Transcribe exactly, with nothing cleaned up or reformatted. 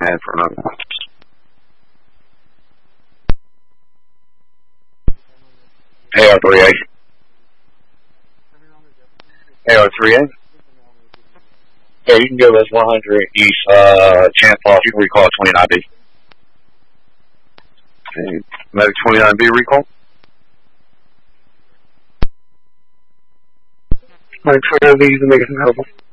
ahead for another one. A R three A. A R three A. Yeah, you can give us one hundred East uh, Chancellor. You can recall twenty-nine B. Okay. Medic twenty-nine B recall. Medic twenty-nine B is the Megan available.